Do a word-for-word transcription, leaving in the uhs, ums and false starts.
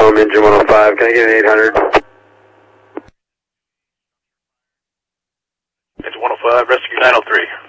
Home engine one oh five, can I get an eight hundred? It's one oh five, rescue nine oh three.